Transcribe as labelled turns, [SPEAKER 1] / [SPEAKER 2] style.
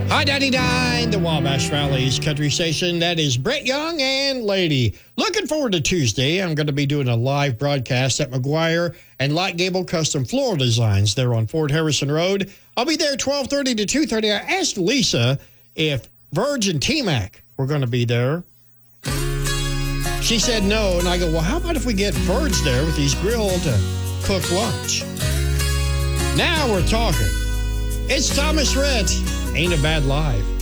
[SPEAKER 1] I-99, the Wabash Valley's country station. That is Brett Young and Lady. Looking forward to Tuesday. I'm going to be doing a live broadcast at McGuire and Light Gable Custom Floor Designs there on Fort Harrison Road. I'll be there 12:30 to 2:30. I asked Lisa if Verge and T-Mac were going to be there. She said no, and I go, well, how about if we get Verge there with his grill to cook lunch? Now we're talking. It's Thomas Rhett. Ain't a Bad Life.